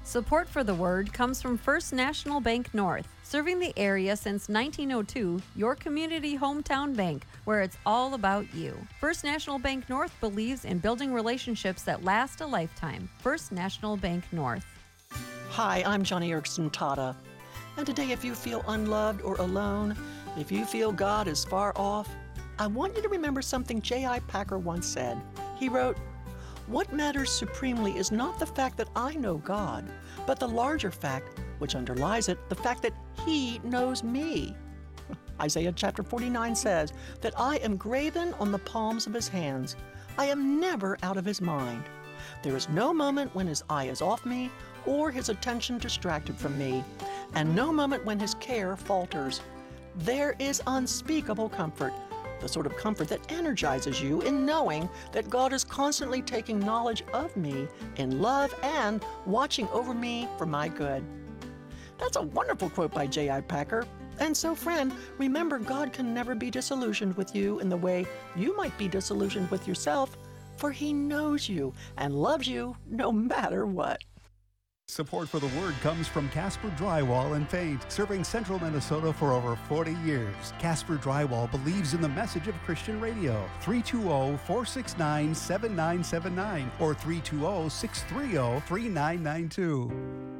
Support for the Word comes from First National Bank North, serving the area since 1902, your community hometown bank, where it's all about you. First National Bank North believes in building relationships that last a lifetime. First National Bank North. Hi, I'm Johnny Erickson Tata. And today, if you feel unloved or alone, if you feel God is far off, I want you to remember something J.I. Packer once said. He wrote, "What matters supremely is not the fact that I know God, but the larger fact, which underlies it, the fact that He knows me." Isaiah chapter 49 says that I am graven on the palms of His hands. I am never out of His mind. There is no moment when His eye is off me or His attention distracted from me, and no moment when His care falters. There is unspeakable comfort, the sort of comfort that energizes you in knowing that God is constantly taking knowledge of me in love and watching over me for my good. That's a wonderful quote by J.I. Packer. And so, friend, remember, God can never be disillusioned with you in the way you might be disillusioned with yourself, for He knows you and loves you no matter what. Support for the Word comes from Casper Drywall and Paint, serving central Minnesota for over 40 years. Casper Drywall believes in the message of Christian radio. 320-469-7979 or 320-630-3992.